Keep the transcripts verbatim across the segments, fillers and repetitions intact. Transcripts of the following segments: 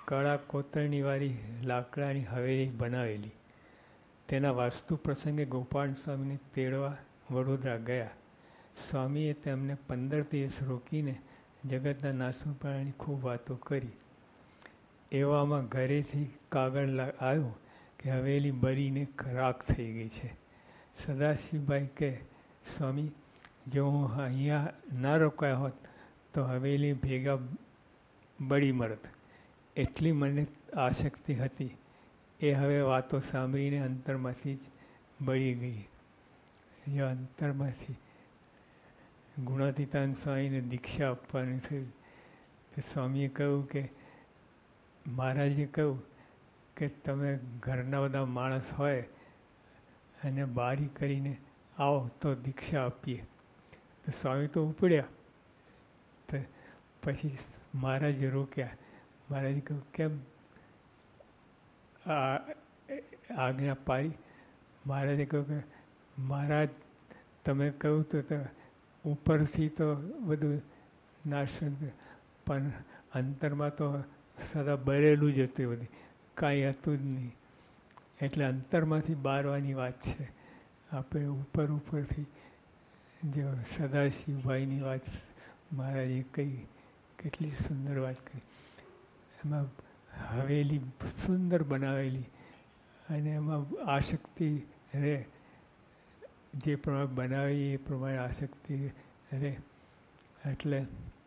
કળા કોતરણીવાળી લાકડાની હવેલી બનાવેલી. તેના વાસ્તુ પ્રસંગે ગોપાલ સ્વામીને તેડવા વડોદરા ગયા. સ્વામીએ તેમને પંદર દિવસ રોકીને જગતના નાસુપારાની ખૂબ વાતો કરી. એવામાં ઘરેથી કાગળ આવ્યો કે હવેલી બળીને રાખ થઈ ગઈ છે. સદાશિવભાઈ કહે, સ્વામી, જો હું અહીંયા ના રોકાયા હોત તો હવેલી ભેગા બળી મરત. એટલી મને આસક્તિ હતી. એ હવે વાતો સાંભળીને અંતરમાંથી જ બળી ગઈ. એ અંતરમાંથી ગુણાતીતાન સ્વામીને દીક્ષા આપવાની થયું. તો સ્વામીએ કહ્યું કે મહારાજે કહ્યું કે તમે ઘરના બધા માણસ હોય અને બારી કરીને આવો તો દીક્ષા આપીએ. તો સ્વામી તો ઉપડ્યા. તો પછી મહારાજે રોક્યા. મહારાજે કહ્યું, કેમ આ આજ્ઞા પાડી? મહારાજે કહ્યું કે મહારાજ, તમે કહ્યું તો ઉપરથી તો બધું નાશ, પણ અંતરમાં તો સદા બળેલું જ હતું. બધી કાંઈ હતું જ નહીં. એટલે અંતરમાંથી બારવાની વાત છે. આપણે ઉપર ઉપરથી જો સદાશિવભાઈની વાત મહારાજે કહી, કેટલી સુંદર વાત કરી. એમાં હવેલી સુંદર બનાવેલી અને એમાં આસક્તિ રહે. જે પ્રમાણે બનાવી એ પ્રમાણે આસક્તિ રહે. એટલે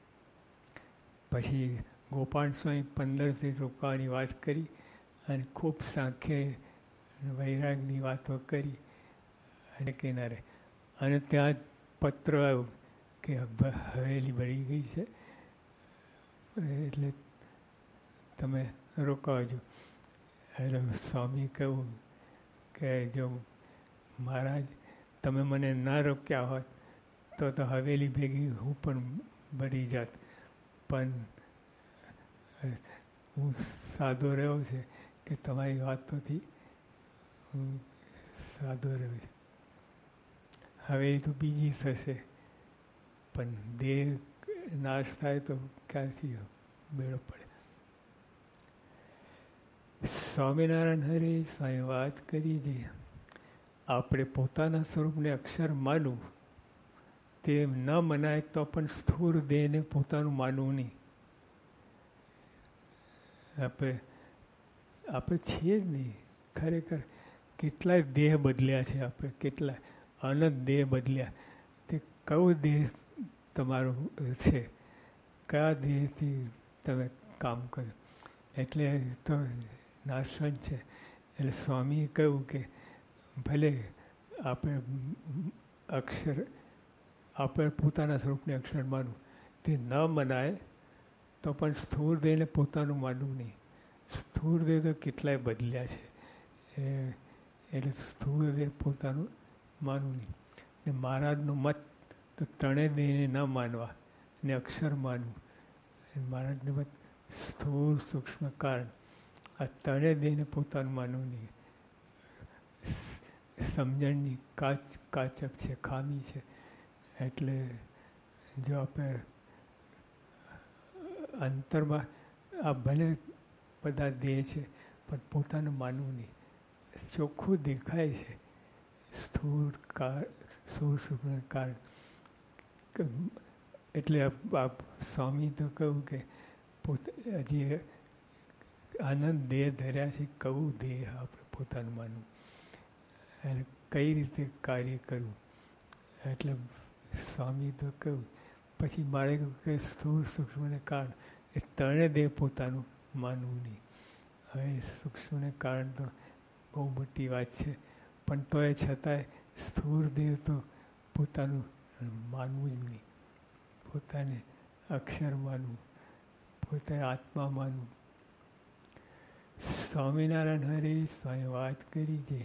પછી ગોપાલ સ્વામી પંદરથી રોકાવાની વાત કરી અને ખૂબ સાંખ્ય વૈરાગની વાતો કરી અને કિનારે. અને ત્યાં જ પત્ર આવ્યો કે હવેલી બળી ગઈ છે, એટલે તમે રોકાવજો. એટલે સ્વામી કહ્યું કે જો મહારાજ, તમે મને ના રોક્યા હોત તો તો હવેલી ભેગી હું પણ બળી જાત. પણ હું સાદો રહ્યો છે કે તમારી વાતોથી હું સાદો રહ્યો છું. હવેલી તો બીજી થશે, પણ દેહ નાશ થાય તો ક્યાંથી બેડો પડે. સ્વામિનારાયણ હરે સ્વામી વાત કરી છે. આપણે પોતાના સ્વરૂપને અક્ષર માનવું તે ન મનાય તો પણ સ્થૂળ દેહને પોતાનું માનવું નહીં. આપણે આપણે છીએ જ નહીં. ખરેખર કેટલાય દેહ બદલ્યા છે આપણે, કેટલાય અનંત દેહ બદલ્યા. તે કયો દેહ તમારો છે? કયા દેહથી તમે કામ કર્યું? એટલે તો નાશન છે. એટલે સ્વામીએ કહ્યું કે ભલે આપણે અક્ષર આપણે પોતાના સ્વરૂપને અક્ષર માનવું, તે ન મનાય તો પણ સ્થૂળ દેહને પોતાનું માનવું નહીં. સ્થૂળ દેહ તો કેટલાય બદલ્યા છે. એટલે સ્થૂળ દેહ પોતાનું માનવું નહીં. ને મહારાજનું મત તો ત્રણેય દેહને ન માનવા ને અક્ષર માનવું. મહારાજનું મત સ્થૂળ, સૂક્ષ્મ, કારણ, આ ત્રણેય દેહને પોતાનું માનવું નહીં. સમજણની કાચ કાચક છે, ખામી છે. એટલે જો આપણે અંતરમાં આ ભલે બધા દેહ છે પણ પોતાનું માનવું નહીં. ચોખ્ખું દેખાય છે સ્થૂળ કાર સ્થૂળ સૂક્ષ્મ કારણ. એટલે આ સ્વામી તો કહ્યું કે પોતે હજી આનંદ દેહ ધર્યા છે, કયું દેહ આપણે પોતાનું માનવું અને કઈ રીતે કાર્ય કરવું. એટલે સ્વામી તો કહ્યું. પછી મારે કહ્યું કે સ્થૂળ, સૂક્ષ્મ ને કારણ એ ત્રણેય દેહ પોતાનું માનવું નહીં. હવે સૂક્ષ્મ ને કારણ તો બહુ મોટી વાત છે, પણ તો એ છતાંય સ્થૂળ દેહ તો પોતાનું માનવું જ નહીં. પોતાને અક્ષર માનવું, પોતે આત્મા માનવું. સ્વામિનારાયણ હરે સ્વામી વાત કરી છે.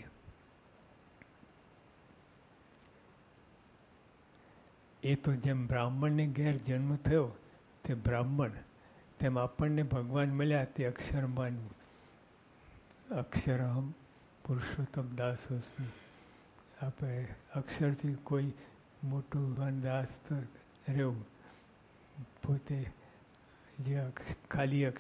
એ તો જેમ બ્રાહ્મણને ઘેર જન્મ થયો તે બ્રાહ્મણ, તેમ આપણને ભગવાન મળ્યા તે અક્ષર માનવું. અક્ષરહમ પુરુષોત્તમ દાસોસ્મી. આપણે અક્ષરથી કોઈ મોટું દાસ તો રહેવું. પોતે જે ખાલી અક્ષર